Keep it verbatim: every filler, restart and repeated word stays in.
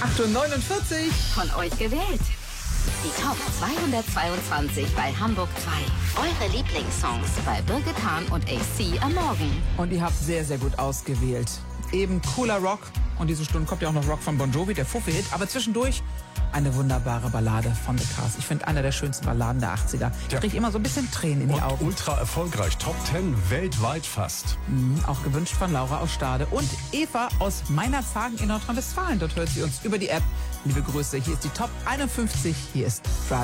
acht Uhr neunundvierzig. Von euch gewählt. Die Top zweihundertzweiundzwanzig bei Hamburg zwei. Eure Lieblingssongs bei Birgit Hahn und A C am Morgen. Und ihr habt sehr, sehr gut ausgewählt. Eben cooler Rock. Und diese Stunde kommt ja auch noch Rock von Bon Jovi, der Fuffi-Hit. Aber zwischendurch eine wunderbare Ballade von The Cars. Ich finde, einer der schönsten Balladen der achtziger. Ich Ja. kriege immer so ein bisschen Tränen in die Und Augen. ultra erfolgreich. Top zehn weltweit fast. Mhm, auch gewünscht von Laura aus Stade. Und Eva aus Meinerzhagen in Nordrhein-Westfalen. Dort hört sie uns über die App. Liebe Grüße. Hier ist die Top einundfünfzig. Hier ist Friday.